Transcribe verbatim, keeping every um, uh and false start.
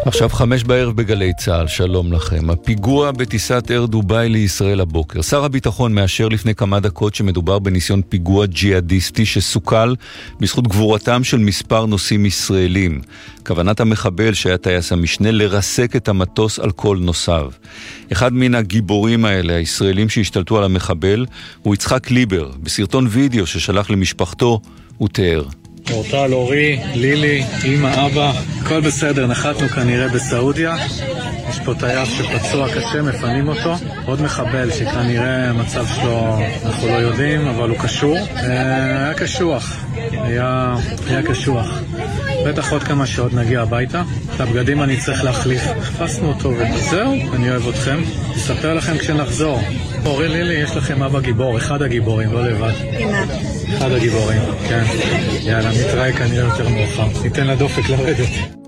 עכשיו חמש בערב בגלי צהל, שלום לכם. הפיגוע בטיסת אייר דובאי לישראל הבוקר. שר הביטחון מאשר לפני כמה דקות שמדובר בניסיון פיגוע ג'יהאדיסטי שסוכל בזכות גבורתם של מספר נוסעים ישראלים. כוונת המחבל שהיה טייס המשנה לרסק את המטוס על כל נוסעיו. אחד מן הגיבורים האלה, הישראלים שהשתלטו על המחבל, הוא יצחק ליבר. בסרטון וידאו ששלח למשפחתו הוא תיאר. אורטל, אורי, לילי, אמא, אבא, הכל בסדר, נחתנו כנראה בסעודיה. יש פה טייס שפצוע קשה, מפנים אותו. עוד מחבל שכנראה המצב שלו אנחנו לא יודעים, אבל הוא קשור. היה קשוח, היה, היה קשוח. בטח עוד כמה שעות נגיע הביתה. את הבגדים אני צריך להחליף. חפשנו אותו וזהו, אני אוהב אתכם. אספר לכם כשנחזור. אורי, לילי, יש לכם אבא גיבור, אחד הגיבורים, לא לבד. אחד הגיבורים, כן. יאללה, נתראה כנראה יותר מאוחר. ניתן לדופק לרדת.